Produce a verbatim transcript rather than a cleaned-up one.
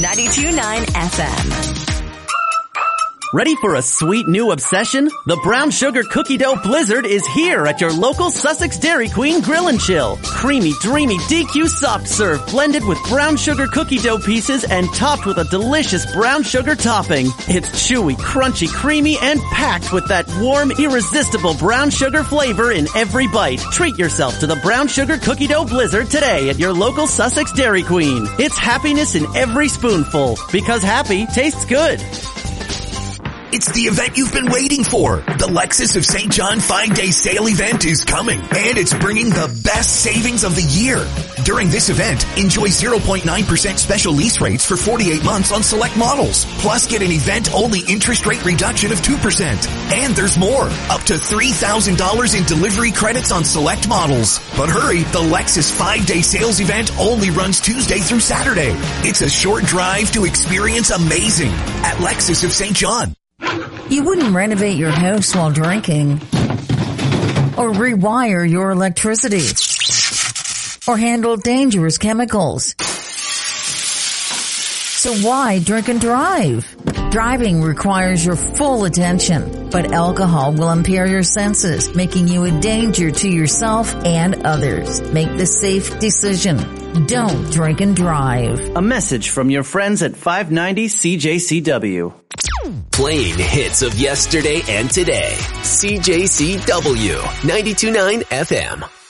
ninety-two point nine F M. Ready for a sweet new obsession? The Brown Sugar Cookie Dough Blizzard is here at your local Sussex Dairy Queen Grill and Chill. Creamy, dreamy D Q soft serve blended with brown sugar cookie dough pieces and topped with a delicious brown sugar topping. It's chewy, crunchy, creamy, and packed with that warm, irresistible brown sugar flavor in every bite. Treat yourself to the Brown Sugar Cookie Dough Blizzard today at your local Sussex Dairy Queen. It's happiness in every spoonful, because happy tastes good. It's the event you've been waiting for. The Lexus of Saint John five-day sale event is coming, and it's bringing the best savings of the year. During this event, enjoy zero point nine percent special lease rates for forty-eight months on select models. Plus, get an event-only interest rate reduction of two percent. And there's more. Up to three thousand dollars in delivery credits on select models. But hurry, the Lexus five-day sales event only runs Tuesday through Saturday. It's a short drive to experience amazing at Lexus of Saint John. You wouldn't renovate your house while drinking, or rewire your electricity, or handle dangerous chemicals. So why drink and drive? Driving requires your full attention, but alcohol will impair your senses, making you a danger to yourself and others. Make the safe decision. Don't drink and drive. A message from your friends at five ninety C J C W. Playing hits of yesterday and today. C J C W ninety-two point nine F M.